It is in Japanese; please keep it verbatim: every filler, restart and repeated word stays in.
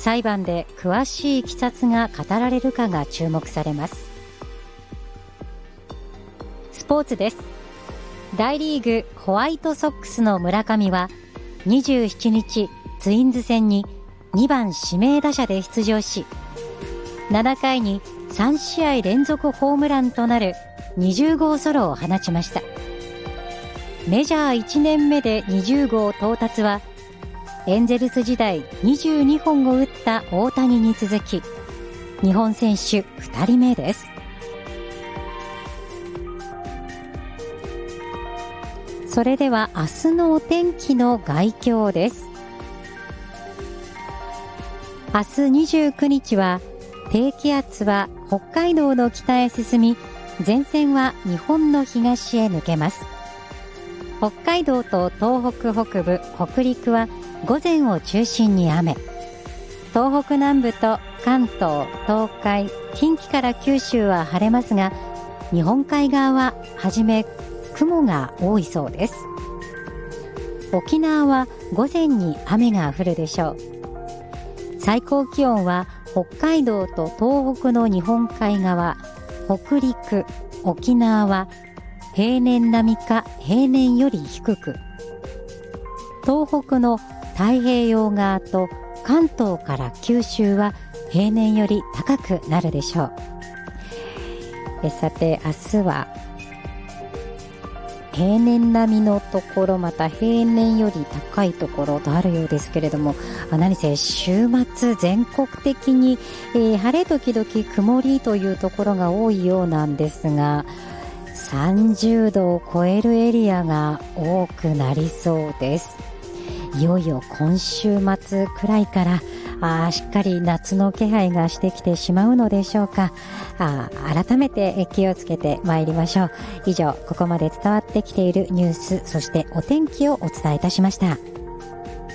裁判で詳しい経緯が語られるかが注目されます。スポーツです。大リーグホワイトソックスの村上はにじゅうしちにちツインズ戦ににばん指名打者で出場し、ななかいにさんしあい連続ホームランとなるにじゅうごうソロを放ちました。メジャーいちねんめでにじゅうごう到達はエンゼルス時代にじゅうにほんを打った大谷に続き日本選手ふたりめです。それでは明日のお天気の概況です。明日にじゅうくにちは低気圧は北海道の北へ進み、前線は日本の東へ抜けます。北海道と東北北部、北陸は午前を中心に雨。東北南部と関東、東海、近畿から九州は晴れますが、日本海側ははじめ雲が多いそうです。沖縄は午前に雨が降るでしょう。最高気温は北海道と東北の日本海側、北陸、沖縄は平年並みか平年より低く、東北の太平洋側と関東から九州は平年より高くなるでしょう。えさて明日は平年並みのところ、また平年より高いところとあるようですけれども、何せ週末全国的に、えー、晴れ時々曇りというところが多いようなんですが、さんじゅうどを超えるエリアが多くなりそうです。いよいよ今週末くらいからあしっかり夏の気配がしてきてしまうのでしょうか。あ改めて気をつけてまいりましょう。以上、ここまで伝わってきているニュース、そしてお天気をお伝えいたしました。